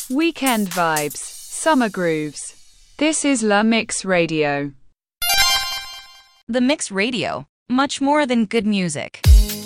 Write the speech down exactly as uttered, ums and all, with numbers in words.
Weekend vibes, summer grooves. This is La Mix Radio. The Mix Radio, much more than good music.